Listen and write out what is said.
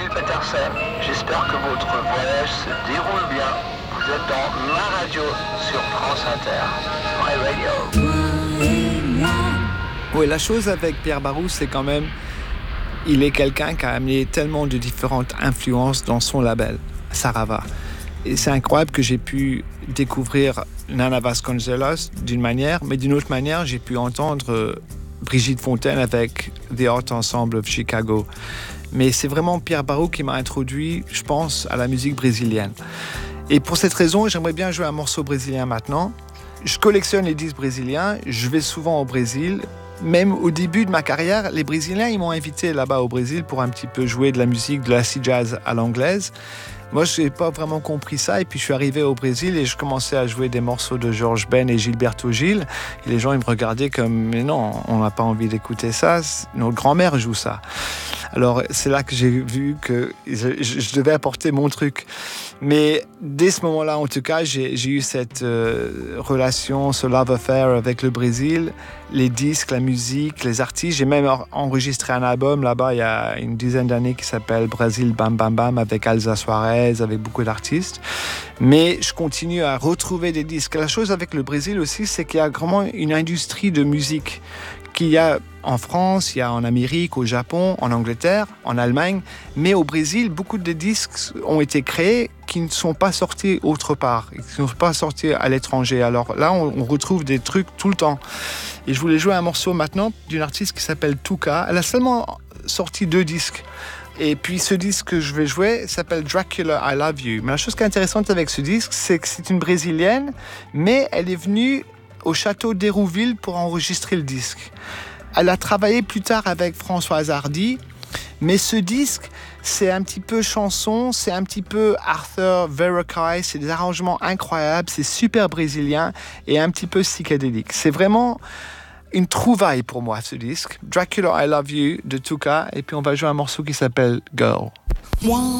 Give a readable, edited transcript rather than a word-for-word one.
Peterson. J'espère que votre voyage se déroule bien. Vous êtes dans ma radio sur France Inter. My Radio. Oui, la chose avec Pierre Barou, c'est quand même, il est quelqu'un qui a amené tellement de différentes influences dans son label, Sarava. Et c'est incroyable que j'ai pu découvrir Nana Vasconcelos d'une manière, mais d'une autre manière, j'ai pu entendre Brigitte Fontaine avec The Art Ensemble of Chicago. Mais c'est vraiment Pierre Barou qui m'a introduit, je pense, à la musique brésilienne. Et pour cette raison, j'aimerais bien jouer un morceau brésilien maintenant. Je collectionne les disques brésiliens, je vais souvent au Brésil. Même au début de ma carrière, les Brésiliens, ils m'ont invité là-bas au Brésil pour un petit peu jouer de la musique, de l'acid jazz à l'anglaise. Moi, je n'ai pas vraiment compris ça. Et puis, je suis arrivé au Brésil et je commençais à jouer des morceaux de George Ben et Gilberto Gil. Et les gens, ils me regardaient comme « Mais non, on n'a pas envie d'écouter ça. Notre grand-mère joue ça. » Alors, c'est là que j'ai vu que je devais apporter mon truc. Mais dès ce moment-là, en tout cas, j'ai eu cette relation, ce love affair avec le Brésil, les disques, la musique, les artistes. J'ai même enregistré un album là-bas il y a une dizaine d'années qui s'appelle Brésil Bam Bam Bam avec Elsa Soares, avec beaucoup d'artistes. Mais je continue à retrouver des disques. La chose avec le Brésil aussi, c'est qu'il y a vraiment une industrie de musique qu'il y a en France, il y a en Amérique, au Japon, en Angleterre, en Allemagne. Mais au Brésil, beaucoup de disques ont été créés qui ne sont pas sortis autre part, qui ne sont pas sortis à l'étranger. Alors là, on retrouve des trucs tout le temps. Et je voulais jouer un morceau maintenant d'une artiste qui s'appelle Tuca. Elle a seulement sorti 2 disques. Et puis ce disque que je vais jouer s'appelle Dracula, I Love You. Mais la chose qui est intéressante avec ce disque, c'est que c'est une Brésilienne, mais elle est venue au château d'Hérouville pour enregistrer le disque. Elle a travaillé plus tard avec Françoise Hardy, mais ce disque, c'est un petit peu chanson, c'est un petit peu Arthur Verocai, c'est des arrangements incroyables, c'est super brésilien et un petit peu psychédélique. C'est vraiment une trouvaille pour moi, ce disque. Dracula, I Love You de Tuca, et puis on va jouer un morceau qui s'appelle Girl.